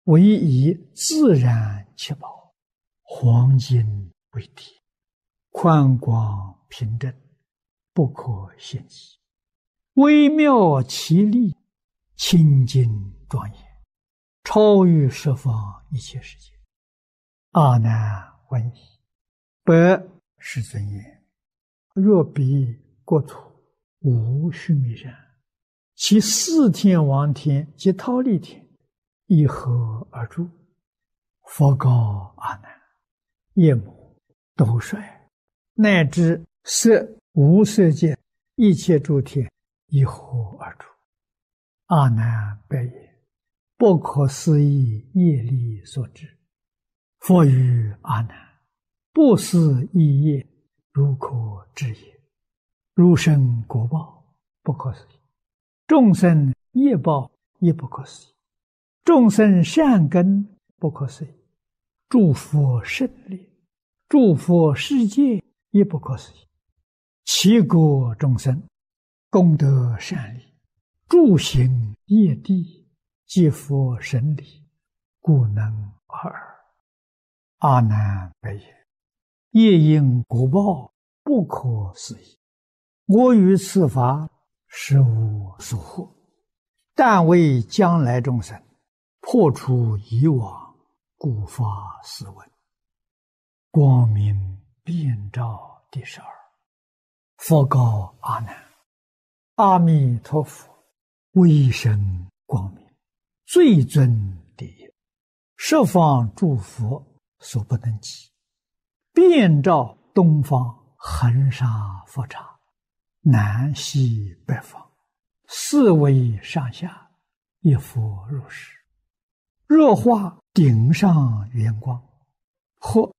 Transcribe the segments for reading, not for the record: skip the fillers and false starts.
唯以自然其宝，黄金为底，宽广平正，不可限极，微妙其力，清净庄严，超于十方一切世界。阿难问矣，百世尊言：若彼国土无须弥山，其四天王天及忉利天以何而住？佛告阿难：夜母、斗率，乃至色无色界一切诸天以何而住？阿难白言：不可思议业力所致。佛语阿难：不思议业，如可知也。如生果报，不可思议；众生业报，也不可思议；众生善根，不可思议；诸佛胜利，诸佛世界，也不可思议。其国众生，功德善利，诸行业地，皆佛神理，故能尔。阿难白言：业因果报，不可思议。我于此法实无所获，但为将来众生破除以往，故发斯文。光明遍照第12。佛告阿难：阿弥陀佛威神光明，最尊第一，十方诸佛所不能及，遍照东方恒沙佛刹，南西北方，四维上下，一佛如是。若化顶上圆光，或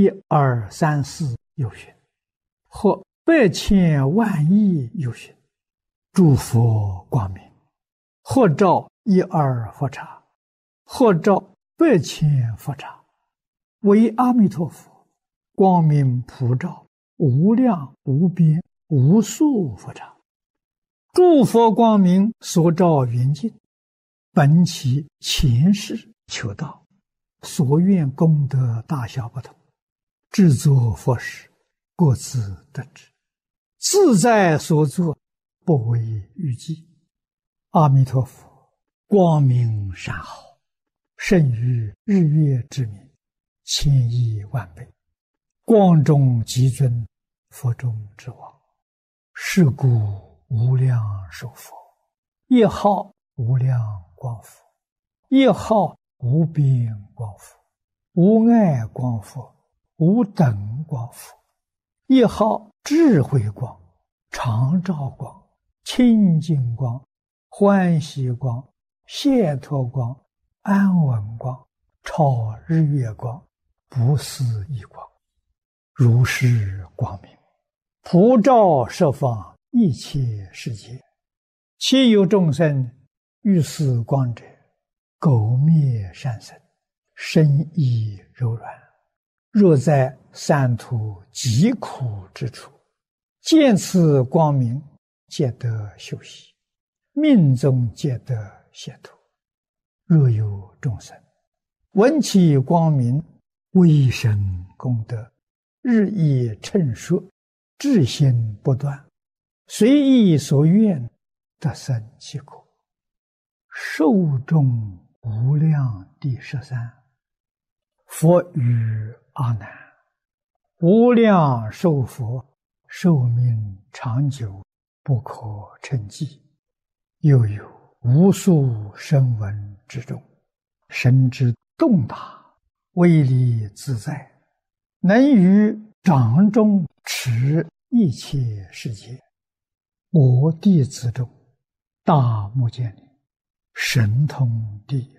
1、2、3、4有寻，或百千万亿有寻，诸佛光明，或照1、2佛刹，或照百千佛刹，为阿弥陀佛光明普照无量无边无数佛刹。诸佛光明所照圆净，本其前世求道，所愿功德大小不同，制作佛事，各自得知，自在所作，不为预计。阿弥陀佛光明善好，胜于日月之明，1000亿万倍，光中极尊，佛中之王。是故无量寿佛，一号无量光佛，一号无边光佛，无碍光佛，无等光佛，一号智慧光、常照光、清净光、欢喜光、解脱光、安稳光、超日月光、不思议光，如是光明普照十方一切世界。其有众生遇此光者，苟灭善生，身意柔软，若在三途极苦之处，见此光明，皆得休息，命中皆得解脱。若有众生闻其光明，威神功德日益称说，至心不断，随意所愿，得生其果。寿终无量第13。佛语阿难：无量寿佛寿命长久，不可称计。又有无数声闻之中，神之动大，威力自在，能于掌中持一切世界。我弟子中，大目犍连神通第一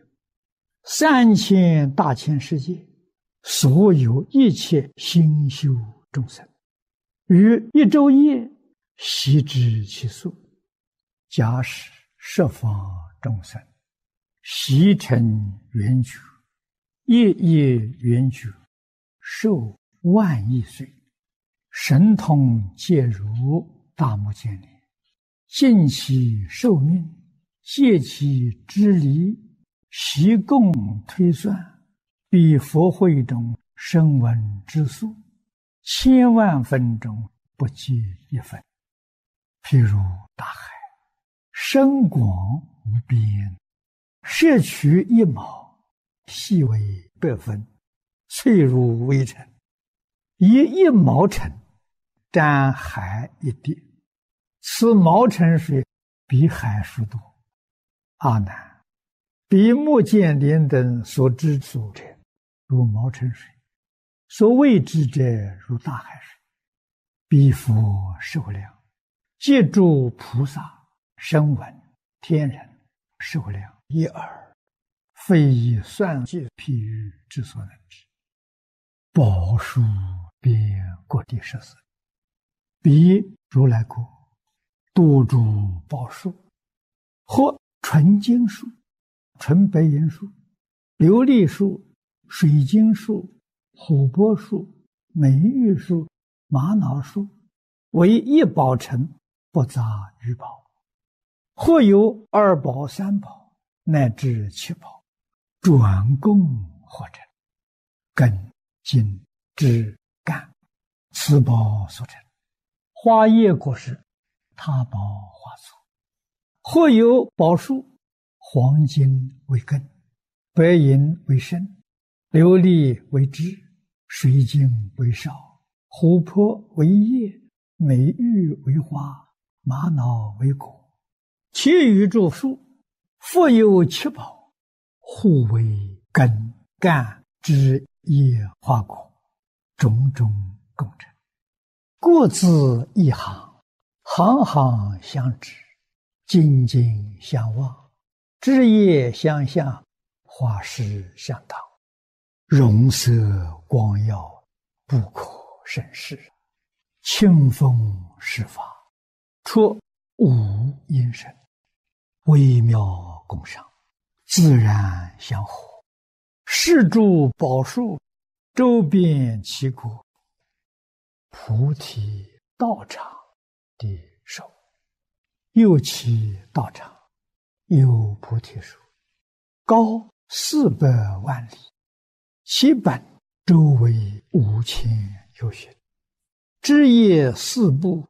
，3000大千世界，所有一切心修众生，于一昼夜悉知其数。假使十方众生悉成圆觉，夜夜圆觉，寿万亿岁，神通皆如大目犍连，尽其寿命，戒其支离， 习共推算，比佛会中声闻之数，千万分中不计一分。譬如大海，深广无边，摄取一毛，细为百分，脆如微尘。以一毛尘沾海一滴，此毛尘水比海数多。阿难，比目犍连等所知所者，如毛尘水；所未知者，如大海水。彼佛寿量，借诸菩萨、声闻、天人寿量一耳，非以算计譬喻之所能知。宝树遍各地14，彼如来国多诸宝树，或纯金树、纯白银树、琉璃树、水晶树、琥珀树、美玉树、玛瑙树，为一宝城，不杂于宝。或有2宝、3宝，乃至7宝，转供或成，根、茎、枝、干，此宝所成。花叶果实，他宝花簇。或有宝树，黄金为根，白银为身，琉璃为枝，水晶为少，琥珀为叶，美玉为花，玛瑙为果。其余诸树，复有7宝，互为根、干、枝、叶、花、果，种种共成。各自一行，行行相指，茎茎相望，枝叶相向，花实相当，容色光耀，不可胜视。清风施法，出无因声，微妙共赏，自然相合。是诸宝树，周遍其国，菩提道场的手，右其道场，有菩提树，高400万里，其本周围5000由旬，枝叶4部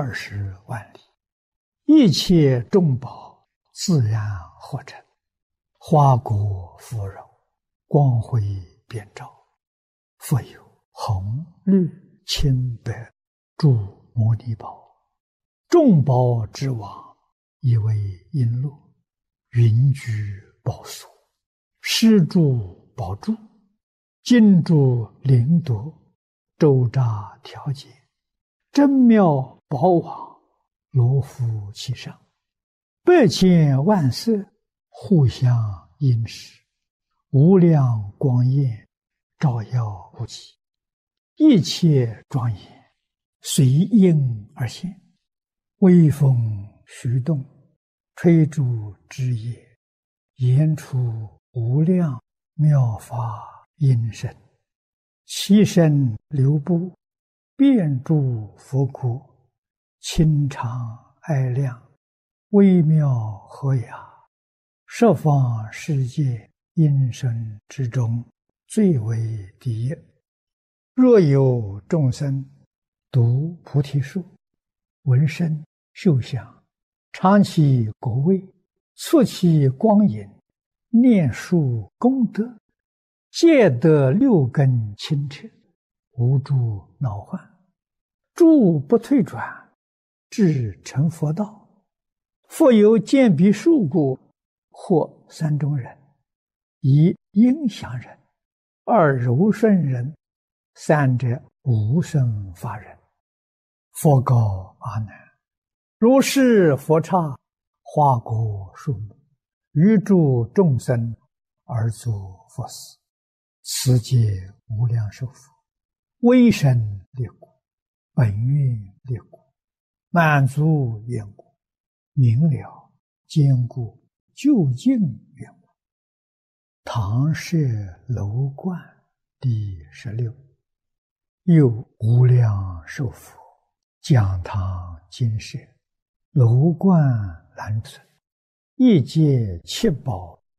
20万里，一切众宝自然合成，花果芙蓉，光辉遍照。复有红、绿、青、白诸摩尼宝，众宝之王，以为璎珞，云居宝所，施诸宝柱，金珠灵夺，周匝调节，真妙宝网，罗敷其上，100千万色，互相映饰，无量光焰，照耀无极，一切庄严，随应而现。微风徐动，吹诸枝叶，言出无量妙法音声，其声流布，遍诸佛国，清长哀亮，微妙和雅，十方世界音声之中，最为第一。若有众生读菩提树，闻声嗅香，尝其果味，触其光影，念树功德，皆得6根清澈，无诸恼患，诸不退转，至成佛道。复有见彼树故，或3种人：一应祥人，二柔顺人，三者无生法人。佛告阿难：如是佛刹，花果树木，于诸众生而作佛事，此皆无量寿佛，威神力故，本愿力故，满足愿故，明了坚固究竟愿故。唐舍楼观第16。又无量寿佛，讲堂金舍，楼观栏村，一界7宝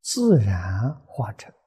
自然化成